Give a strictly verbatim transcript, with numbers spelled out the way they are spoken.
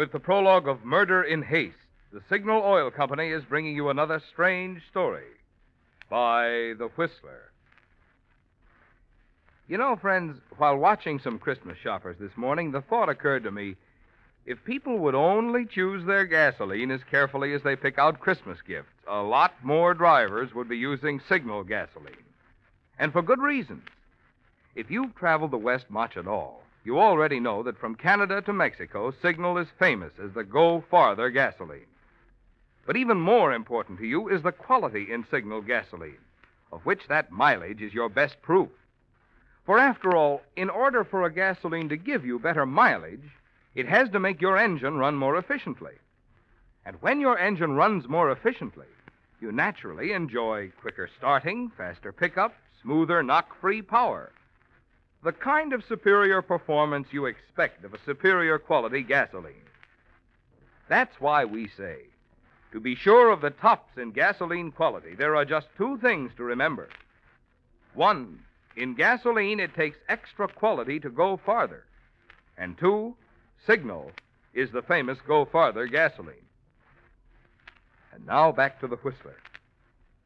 With the prologue of Murder in Haste, the Signal Oil Company is bringing you another strange story by The Whistler. You know, friends, while watching some Christmas shoppers this morning, the thought occurred to me, if people would only choose their gasoline as carefully as they pick out Christmas gifts, a lot more drivers would be using Signal gasoline. And for good reasons. If you've traveled the West much at all, you already know that from Canada to Mexico, Signal is famous as the Go Farther gasoline. But even more important to you is the quality in Signal gasoline, of which that mileage is your best proof. For after all, in order for a gasoline to give you better mileage, it has to make your engine run more efficiently. And when your engine runs more efficiently, you naturally enjoy quicker starting, faster pickup, smoother knock-free power. The kind of superior performance you expect of a superior quality gasoline. That's why we say, to be sure of the tops in gasoline quality, there are just two things to remember. One, in gasoline, it takes extra quality to go farther. And two, Signal is the famous Go Farther gasoline. And now back to the Whistler.